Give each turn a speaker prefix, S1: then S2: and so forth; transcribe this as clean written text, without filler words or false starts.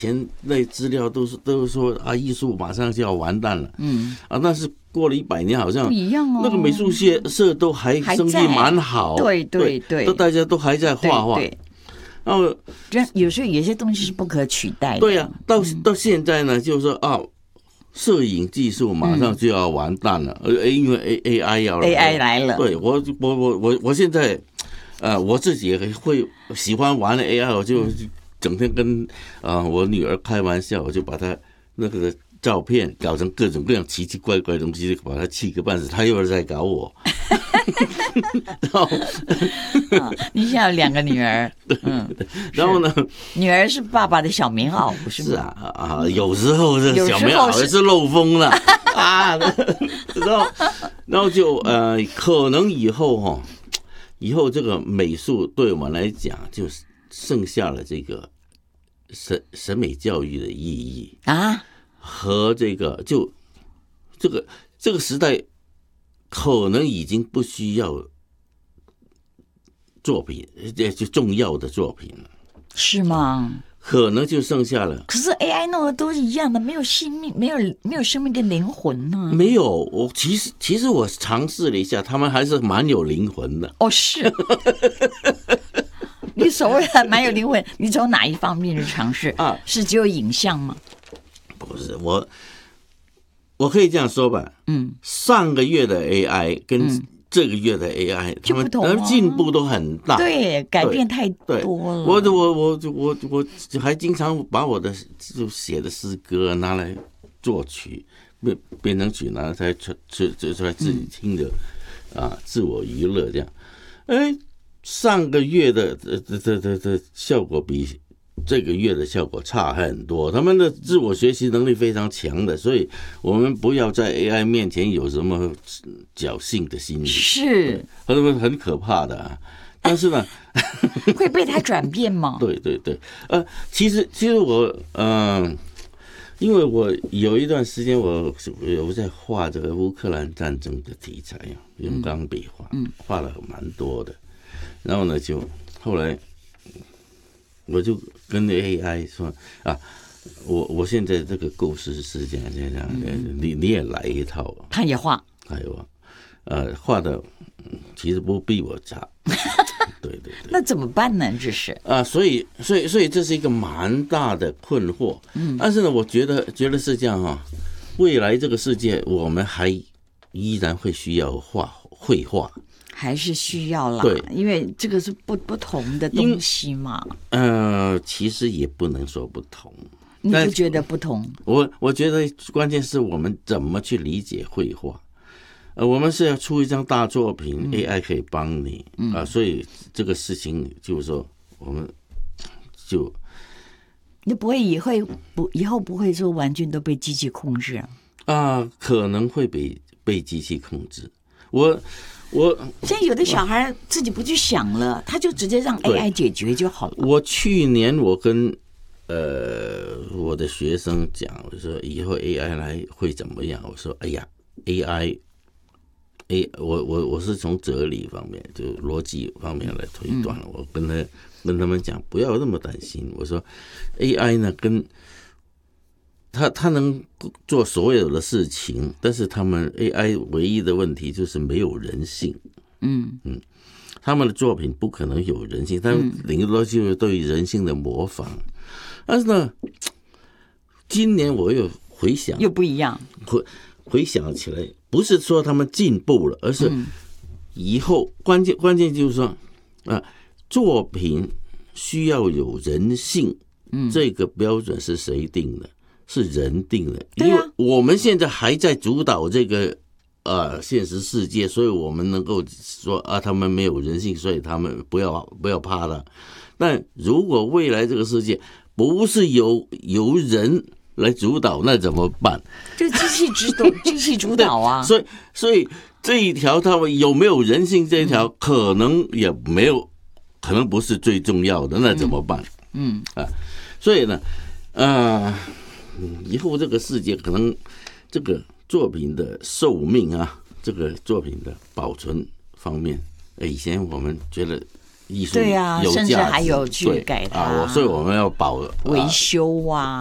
S1: 前那资料都是说啊，艺术马上就要完蛋了，但是过了100年，好像
S2: 不一样哦，
S1: 那个美术社都还生意蛮好，
S2: 对，
S1: 都大家都还在画画，
S2: 对。
S1: 然后
S2: 有时候有些东西是不可取代的，
S1: 对呀，到现在呢，就是说啊，摄影技术马上就要完蛋了，因为 AI
S2: 来了，
S1: 对我现在我自己也会喜欢玩 AI， 我就整天跟我女儿开玩笑，我就把她那个照片搞成各种各样奇奇怪怪的东西，把她气个半死。她又是在搞我。然后
S2: 你现在有2个女儿，
S1: 然后呢，
S2: 女儿是爸爸的小棉袄，不是吗？
S1: 是啊，有时候这小棉袄也是漏风了啊。然后就可能以后这个美术对我们来讲，就剩下了这个审美教育的意义啊，和这个这个时代可能已经不需要作品，就重要的作品了，
S2: 是吗？
S1: 可能就剩下了。
S2: 可是 AI 弄的都是一样的，没有生命，没有生命的灵魂呢。
S1: 没有，我其实我尝试了一下，他们还是蛮有灵魂的。
S2: 哦，是。你所谓的蛮有灵魂，你从哪一方面去尝试啊？是只有影像吗？
S1: 不是，我可以这样说吧。上个月的 AI 跟这个月的 AI，他们进步都很大，
S2: 对，改变太多了。
S1: 我还经常把我的就写的诗歌拿来作曲，编成曲拿来出来自己听的自我娱乐这样。上个月的效果比这个月的效果差很多，他们的自我学习能力非常强的，所以我们不要在 AI 面前有什么侥幸的心理，
S2: 是
S1: 很可怕的但是呢，
S2: 会被它转变吗？
S1: 对，其实我因为我有一段时间我在画这个乌克兰战争的题材用钢笔画了蛮多的，然后呢就后来我就跟 AI 说我现在这个故事是这样，你也来一套，
S2: 他也画，
S1: 画的其实不比我差，对，
S2: 那怎么办呢？这是
S1: 所以这是一个蛮大的困惑，但是呢，我觉得是这样未来这个世界我们还依然会需要绘画。
S2: 还是需要啦，
S1: 对，
S2: 因为这个是不同的东西嘛。
S1: 其实也不能说不同，
S2: 你不觉得不同？
S1: 我觉得关键是我们怎么去理解绘画。我们是要出一张大作品，AI 可以帮你所以这个事情就是说，我们就
S2: 你不会以后不会说完全都被机器控制
S1: 可能会被机器控制。
S2: 现在有的小孩自己不去想了，他就直接让 AI 解决就好了。
S1: 我去年我跟我的学生讲，我说以后 AI 来会怎么样？我说哎呀 AI， 我是从哲理方面就逻辑方面来推断了。我跟他们讲不要那么担心。我说 AI 呢跟他能做所有的事情，但是他们 AI 唯一的问题就是没有人性。他们的作品不可能有人性，他们顶多就是对人性的模仿。但是呢，今年我又回想，
S2: 又不一样，
S1: 回想起来，不是说他们进步了，而是以后关键就是说作品需要有人性。这个标准是谁定的？是人定的，因为我们现在还在主导这个现实世界，所以我们能够说他们没有人性，所以他们不要怕他。但如果未来这个世界不是由人来主导，那怎么办？
S2: 就机器主导啊！
S1: 所以这一条他们有没有人性这一条，可能也没有，可能不是最重要的，那怎么办？所以呢，以后这个世界可能这个作品的寿命这个作品的保存方面，以前我们觉得艺术
S2: 对啊，
S1: 有价值，
S2: 甚至还有去
S1: 对
S2: 改它
S1: 所以我们要
S2: 维修啊。